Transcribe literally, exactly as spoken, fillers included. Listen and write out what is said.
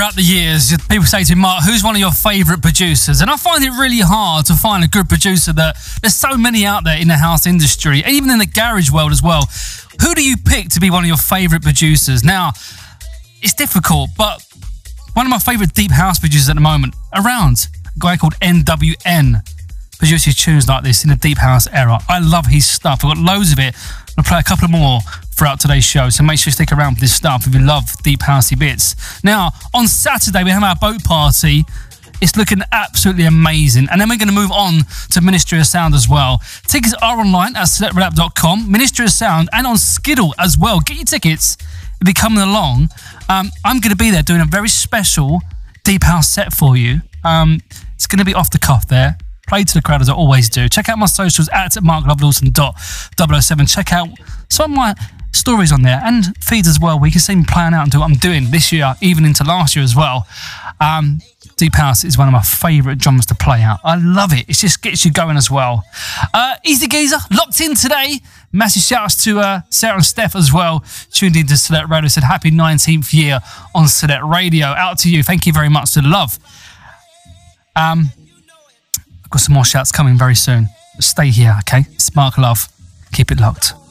throughout the years, people say to me, Mark, who's one of your favourite producers? And I find it really hard to find a good producer. That there's so many out there in the house industry, and even in the garage world as well. Who do you pick to be one of your favourite producers? Now, it's difficult, but one of my favourite deep house producers at the moment around, a guy called N W N, produces tunes like this in the deep house era. I love his stuff. I've got loads of it. I'll play a couple more throughout today's show, so make sure you stick around for this stuff if you love deep housey bits. Now, on Saturday, we have our boat party. It's looking absolutely amazing. And then we're going to move on to Ministry of Sound as well. Tickets are online at select red app dot com, Ministry of Sound, and on Skiddle as well. Get your tickets if you're coming along. Um, I'm going to be there doing a very special deep house set for you. Um, it's going to be off the cuff there. Play to the crowd as I always do. Check out my socials at mark love lawson dot double oh seven. Check out some of my stories on there and feeds as well, where you can see me playing out and do what I'm doing this year, even into last year as well. Um, Deep House is one of my favourite genres to play out. I love it. It just gets you going as well. Uh, Easy Geezer, locked in today. Massive shouts to uh, Sarah and Steph as well. Tuned into Select Radio. Said happy nineteenth year on Select Radio. Out to you. Thank you very much to the love. Um, I've got some more shouts coming very soon. Stay here, okay? It's Mark Love. Keep it locked.